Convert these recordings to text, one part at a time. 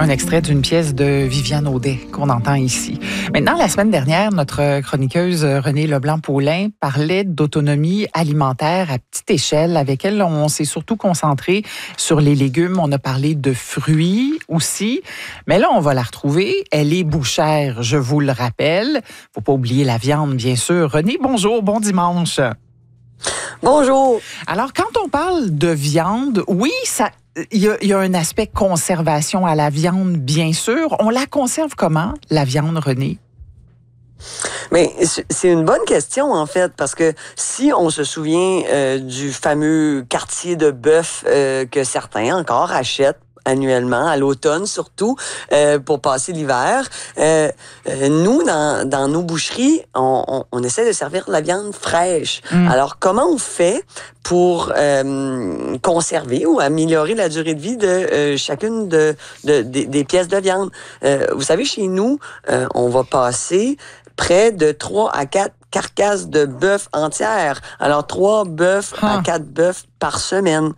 Un extrait d'une pièce de Viviane Audet qu'on entend ici. Maintenant, la semaine dernière, notre chroniqueuse Renée Leblanc-Paulin parlait d'autonomie alimentaire à petite échelle. Avec elle, on s'est surtout concentré sur les légumes. On a parlé de fruits aussi. Mais là, on va la retrouver. Elle est bouchère, je vous le rappelle. Faut pas oublier la viande, bien sûr. Renée, bonjour, bon dimanche. Bonjour. Alors, quand on parle de viande, oui, il y a un aspect conservation à la viande, bien sûr. On la conserve comment, la viande, Renée? Mais c'est une bonne question, en fait, parce que si on se souvient du fameux quartier de bœuf que certains encore achètent annuellement, à l'automne surtout, pour passer l'hiver. Nous, dans nos boucheries, on essaie de servir de la viande fraîche. Alors, comment on fait pour conserver ou améliorer la durée de vie de chacune des pièces de viande? Vous savez, chez nous, on va passer près de 3 à 4 carcasses de bœuf entières. Alors, 3 bœufs à 4 bœufs par semaine.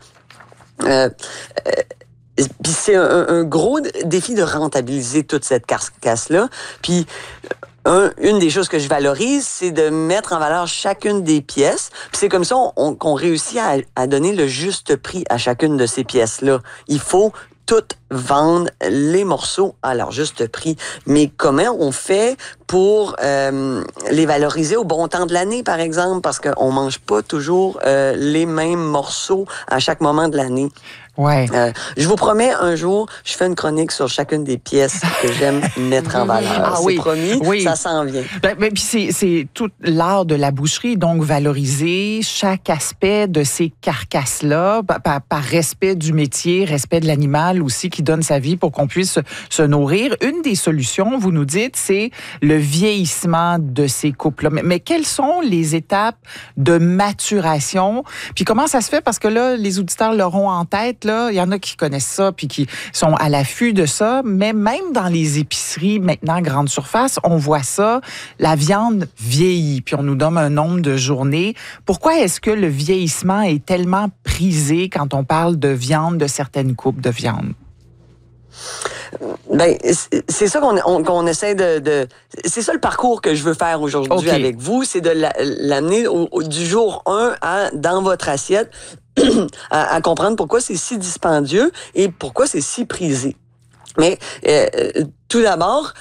Puis c'est un gros défi de rentabiliser toute cette carcasse-là. Puis une des choses que je valorise, c'est de mettre en valeur chacune des pièces. Puis c'est comme ça qu'on réussit à donner le juste prix à chacune de ces pièces-là. Il faut toutes vendre les morceaux à leur juste prix. Mais comment on fait pour les valoriser au bon temps de l'année, par exemple? Parce qu'on mange pas toujours les mêmes morceaux à chaque moment de l'année. Ouais. Je vous promets, un jour, je fais une chronique sur chacune des pièces que j'aime mettre en valeur. C'est promis, ça s'en vient. Puis c'est tout l'art de la boucherie, donc valoriser chaque aspect de ces carcasses-là, par respect du métier, respect de l'animal aussi qui donne sa vie pour qu'on puisse se nourrir. Une des solutions, vous nous dites, c'est le vieillissement de ces couples-là. Mais quelles sont les étapes de maturation? Puis comment ça se fait? Parce que là, les auditeurs l'auront en tête. Là, il y en a qui connaissent ça puis qui sont à l'affût de ça, mais même dans les épiceries, maintenant, grande surface, on voit ça, la viande vieillit, puis on nous donne un nombre de journées. Pourquoi est-ce que le vieillissement est tellement prisé quand on parle de viande, de certaines coupes de viande? Ben, c'est ça qu'on essaie de... C'est ça le parcours que je veux faire aujourd'hui avec vous, c'est de l'amener du jour 1 dans votre assiette à comprendre pourquoi c'est si dispendieux et pourquoi c'est si prisé. Mais tout d'abord...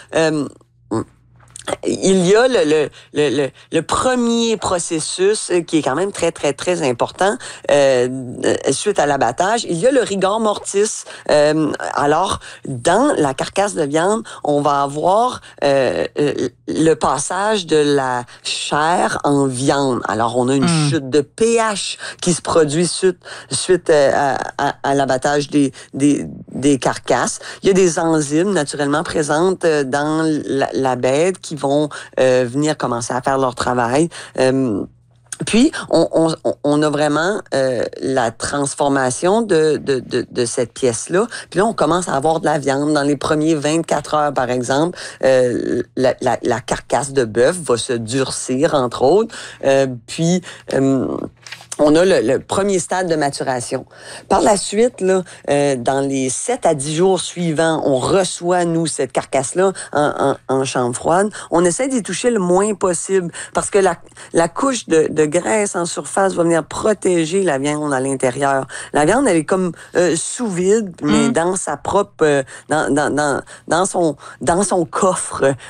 il y a le premier processus qui est quand même très, très, très important suite à l'abattage. Il y a le rigor mortis. Alors, dans la carcasse de viande, on va avoir le passage de la chair en viande. Alors, on a une chute de pH qui se produit suite à l'abattage des carcasses. Il y a des enzymes naturellement présentes dans la bête qui vont venir commencer à faire leur travail. Puis, on a vraiment la transformation de cette pièce-là. Puis là, on commence à avoir de la viande. Dans les premiers 24 heures, par exemple, la carcasse de bœuf va se durcir, entre autres. Puis... on a le premier stade de maturation. Par la suite, là, dans les 7 à 10 jours suivants, on reçoit, nous, cette carcasse-là en chambre froide. On essaie d'y toucher le moins possible parce que la couche de graisse en surface va venir protéger la viande à l'intérieur. La viande, elle est comme sous vide, mais dans sa propre... dans son coffre